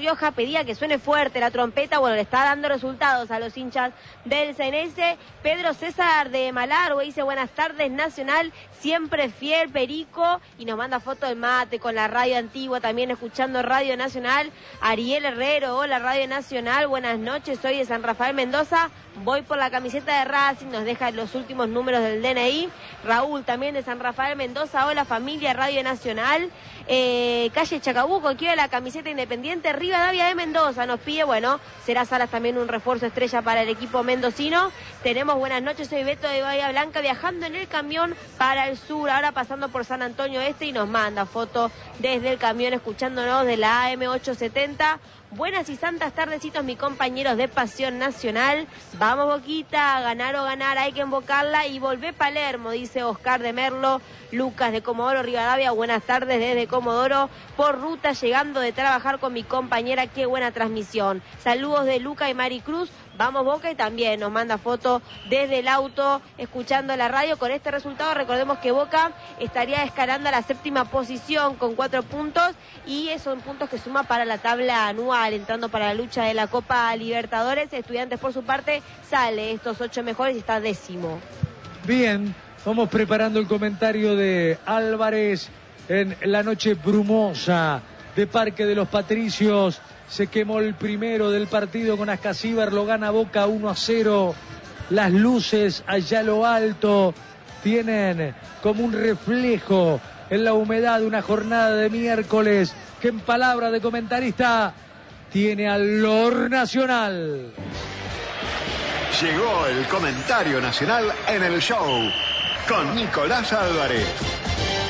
Rioja pedía que suene fuerte la trompeta. Bueno, le está dando resultados a los hinchas del CNS. Pedro César de Malargüe dice: buenas tardes, Nacional, siempre fiel, Perico. Y nos manda foto del mate con la radio antigua, también escuchando Radio Nacional. Ariel Herrero, hola Radio Nacional, buenas noches, soy de San Rafael Mendoza. Voy por la camiseta de Racing, nos deja los últimos números del DNI. Raúl, también de San Rafael Mendoza, hola familia Radio Nacional. Calle Chacabuco, quiere la camiseta Independiente. Rivadavia de Mendoza nos pide, bueno, será Salas también un refuerzo estrella para el equipo mendocino. Tenemos buenas noches, soy Beto de Bahía Blanca, viajando en el camión para el sur, ahora pasando por San Antonio Este, y nos manda foto desde el camión escuchándonos de la AM 870. Buenas y santas tardecitos, mis compañeros de Pasión Nacional. Vamos, Boquita, ganar o ganar, hay que invocarla y volver Palermo, dice Oscar de Merlo. Lucas de Comodoro Rivadavia, buenas tardes desde Comodoro, por ruta llegando de trabajar con mi compañera, qué buena transmisión. Saludos de Luca y Maricruz. Vamos Boca, y también nos manda foto desde el auto escuchando la radio. Con este resultado recordemos que Boca estaría escalando a la 7ª posición con 4 puntos, y son puntos que suma para la tabla anual, entrando para la lucha de la Copa Libertadores. Estudiantes por su parte sale estos 8 mejores y está 10º. Bien, vamos preparando el comentario de Álvarez en la noche brumosa de Parque de los Patricios. Se quemó el primero del partido con Ascasíbar, lo gana Boca 1-0. Las luces allá a lo alto tienen como un reflejo en la humedad de una jornada de miércoles que, en palabra de comentarista, tiene al olor nacional. Llegó el comentario nacional en el show con Nicolás Álvarez.